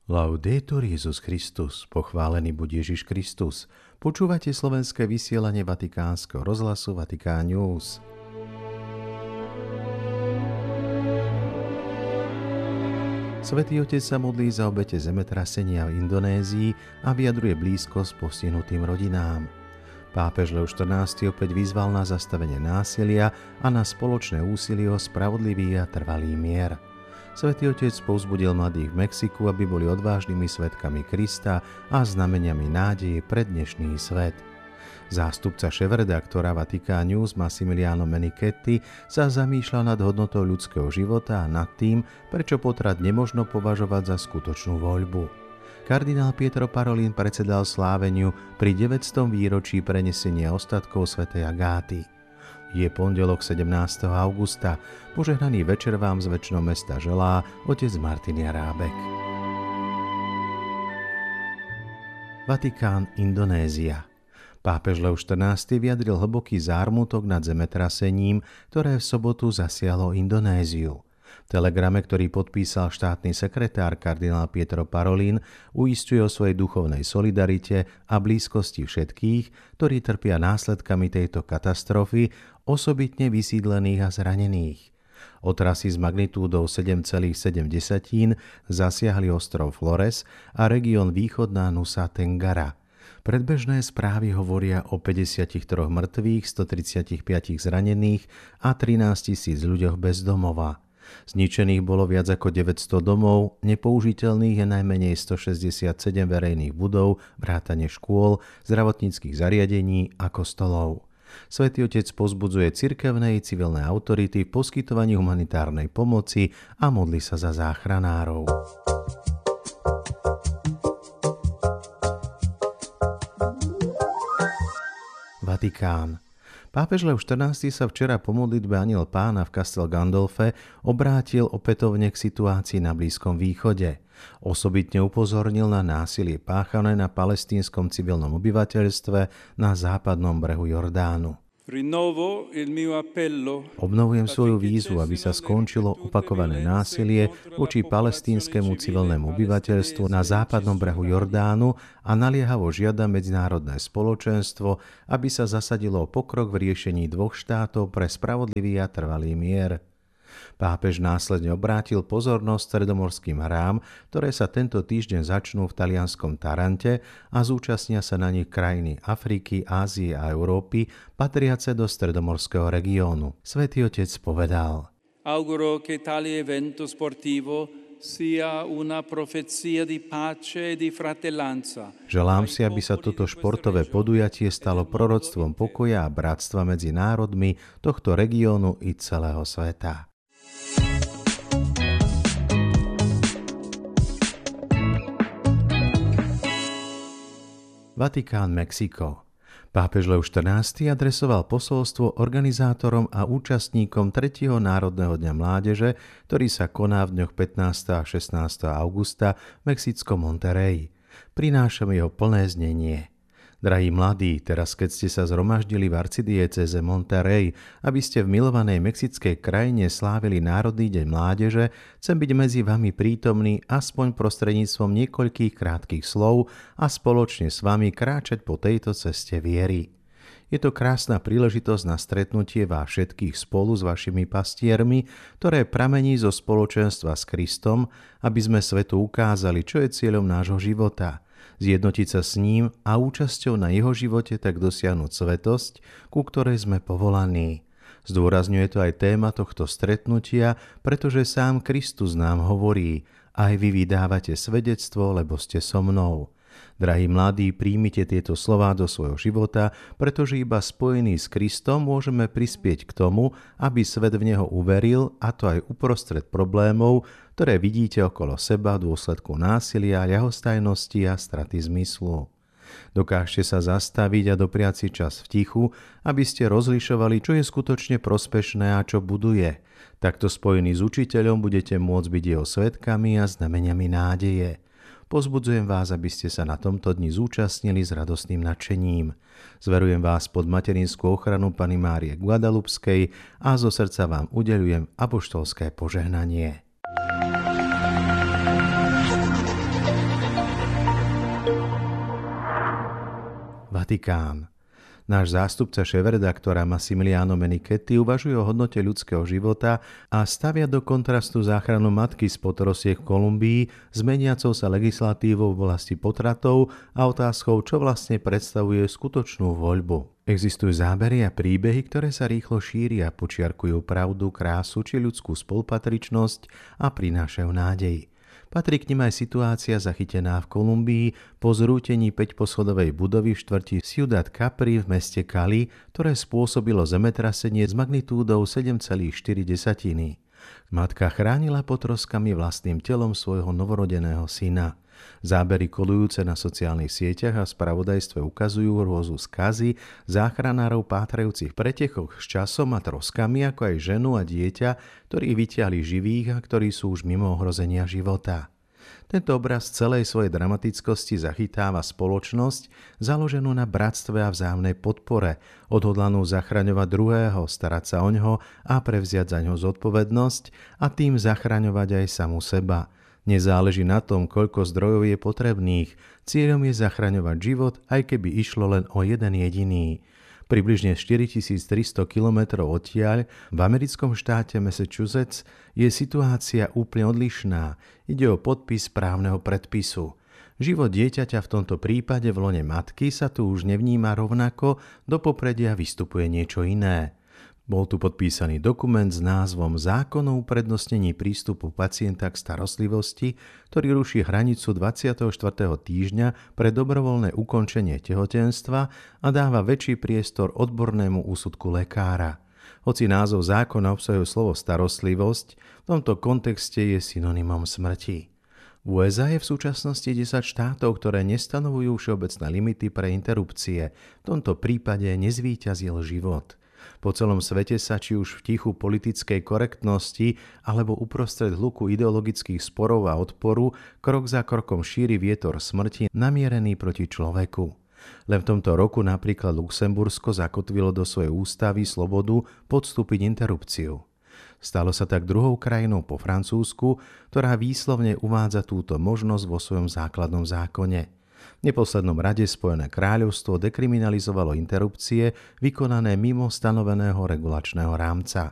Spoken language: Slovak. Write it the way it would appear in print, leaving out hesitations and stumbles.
Laudetur Jesus Christus, pochválený buď Ježiš Kristus. Počúvate slovenské vysielanie Vatikánskeho rozhlasu Vatikán News. Svätý Otec sa modlí za obete zemetrasenia v Indonézii a vyjadruje blízkosť postihnutým rodinám. Pápež Leo XIV opäť vyzval na zastavenie násilia a na spoločné úsilie o spravodlivý a trvalý mier. Svätý Otec povzbudil mladých v Mexiku, aby boli odvážnymi svedkami Krista a znameniami nádeje pre dnešný svet. Zástupca šéfredaktora Vatikán News Massimiliano Menichetti sa zamýšľa nad hodnotou ľudského života a nad tým, prečo potrat nemožno považovať za skutočnú voľbu. Kardinál Pietro Parolin predsedal sláveniu pri 900. výročí prenesenia ostatkov svätej Agáty. Je pondelok 17. augusta. Požehnaný večer vám z večného mesta želá otec Martin Jarábek. Vatikán, Indonézia. Pápež Leo XIV vyjadril hlboký zármutok nad zemetrasením, ktoré v sobotu zasiahlo Indonéziu. V telegrame, ktorý podpísal štátny sekretár kardinál Pietro Parolin, uisťuje o svojej duchovnej solidarite a blízkosti všetkých, ktorí trpia následkami tejto katastrofy, osobitne vysídlených a zranených. Otrasy s magnitúdou 7,7 zasiahli ostrov Flores a región východná Nusa Tenggara. Predbežné správy hovoria o 53 mŕtvych, 135 zranených a 13 000 ľuďoch bez domova. Zničených bolo viac ako 900 domov, nepoužiteľných je najmenej 167 verejných budov, vrátane škôl, zdravotníckych zariadení a kostolov. Svätý Otec povzbudzuje cirkevné i civilné autority v poskytovaní humanitárnej pomoci a modlí sa za záchranárov. Vatikán. Pápež Leo XIV sa včera po modlitbe Anjel Pána v Castel Gandolfe obrátil opätovne k situácii na Blízkom východe. Osobitne upozornil na násilie páchané na palestínskom civilnom obyvateľstve na západnom brehu Jordánu. Obnovujem svoju výzvu, aby sa skončilo opakované násilie voči palestínskemu civilnému obyvateľstvu na západnom brehu Jordánu a naliehavo žiada medzinárodné spoločenstvo, aby sa zasadilo o pokrok v riešení dvoch štátov pre spravodlivý a trvalý mier. Pápež následne obrátil pozornosť stredomorským hrám, ktoré sa tento týždeň začnú v talianskom Tarante a zúčastnia sa na nich krajiny Afriky, Ázie a Európy, patriace do stredomorského regiónu. Svätý Otec povedal: Auguro che tale evento sportivo sia una profezia di pace e di fratellanza. Želám si, aby sa toto športové podujatie stalo proroctvom pokoja a bratstva medzi národmi tohto regiónu i celého sveta. Vatikán, Mexiko. Pápež Leo XIV adresoval posolstvo organizátorom a účastníkom 3. Národného dňa mládeže, ktorý sa koná v dňoch 15. a 16. augusta v mexickom Monterreyi. Prinášam jeho plné znenie. Drahí mladí, teraz keď ste sa zhromaždili v arcidiecéze Monterrey, aby ste v milovanej mexickej krajine slávili Národný deň mládeže, chcem byť medzi vami prítomný aspoň prostredníctvom niekoľkých krátkych slov a spoločne s vami kráčať po tejto ceste viery. Je to krásna príležitosť na stretnutie vás všetkých spolu s vašimi pastiermi, ktoré pramení zo spoločenstva s Kristom, aby sme svetu ukázali, čo je cieľom nášho života. Zjednotiť sa s ním a účasťou na jeho živote tak dosiahnuť svetosť, ku ktorej sme povolaní. Zdôrazňuje to aj téma tohto stretnutia, pretože sám Kristus nám hovorí: aj vy vydávate svedectvo, lebo ste so mnou. Drahí mladí, príjmite tieto slová do svojho života, pretože iba spojení s Kristom môžeme prispieť k tomu, aby svet v neho uveril, a to aj uprostred problémov, ktoré vidíte okolo seba v dôsledku násilia, ľahostajnosti a straty zmyslu. Dokážte sa zastaviť a dopriať si čas v tichu, aby ste rozlišovali, čo je skutočne prospešné a čo buduje. Takto spojení s učiteľom budete môcť byť jeho svedkami a znameniami nádeje. Pozbudzujem vás, aby ste sa na tomto dni zúčastnili s radostným nadšením. Zverujem vás pod materinskú ochranu Panny Márie Guadalupskej a zo srdca vám udeľujem apoštolské požehnanie. Vatikán. Náš zástupca šéfredaktora Massimiliano Menichetti uvažuje o hodnote ľudského života a stavia do kontrastu záchranu matky z potrosiek v Kolumbii s meniacou sa legislatívou v oblasti potratov a otázkou, čo vlastne predstavuje skutočnú voľbu. Existujú zábery a príbehy, ktoré sa rýchlo šíria, počiarkujú pravdu, krásu či ľudskú spolupatričnosť a prinášajú nádej. Patrí k nim aj situácia zachytená v Kolumbii po zrútení 5-poschodovej budovy v štvrti Ciudad Capri v meste Cali, ktoré spôsobilo zemetrasenie s magnitúdou 7,4. Matka chránila pod troskami vlastným telom svojho novorodeného syna. Zábery kolujúce na sociálnych sieťach a spravodajstve ukazujú hrôzu skazy záchranárov pátrajúcich v pretekoch s časom a troskami, ako aj ženu a dieťa, ktorí vyťahli živých a ktorí sú už mimo ohrozenia života. Tento obraz celej svojej dramatickosti zachytáva spoločnosť založenú na bratstve a vzájomnej podpore, odhodlanú zachraňovať druhého, starať sa oňho a prevziať za ňo zodpovednosť a tým zachraňovať aj samu seba. Nezáleží na tom, koľko zdrojov je potrebných. Cieľom je zachraňovať život, aj keby išlo len o jeden jediný. Približne 4300 km odtiaľ v americkom štáte Massachusetts je situácia úplne odlišná. Ide o podpis právneho predpisu. Život dieťaťa v tomto prípade v lone matky sa tu už nevníma rovnako, do popredia vystupuje niečo iné. Bol tu podpísaný dokument s názvom Zákon o uprednostnení prístupu pacienta k starostlivosti, ktorý ruší hranicu 24. týždňa pre dobrovoľné ukončenie tehotenstva a dáva väčší priestor odbornému úsudku lekára. Hoci názov zákona obsahuje slovo starostlivosť, v tomto kontexte je synonymom smrti. V USA je v súčasnosti 10 štátov, ktoré nestanovujú všeobecné limity pre interrupcie. V tomto prípade nezvíťazil život. Po celom svete sa či už v tichu politickej korektnosti alebo uprostred hluku ideologických sporov a odporu krok za krokom šíri vietor smrti namierený proti človeku. Len v tomto roku napríklad Luxembursko zakotvilo do svojej ústavy slobodu podstúpiť interrupciu. Stalo sa tak druhou krajinou po Francúzsku, ktorá výslovne uvádza túto možnosť vo svojom základnom zákone. V neposlednom rade Spojené kráľovstvo dekriminalizovalo interrupcie vykonané mimo stanoveného regulačného rámca.